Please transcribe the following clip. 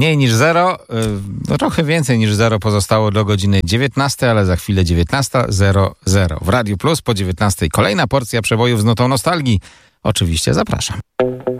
Mniej niż 0, no trochę więcej niż 0 pozostało do godziny 19, ale za chwilę 19:00. W Radiu Plus po 19:00 kolejna porcja przebojów z nutą nostalgii. Oczywiście zapraszam.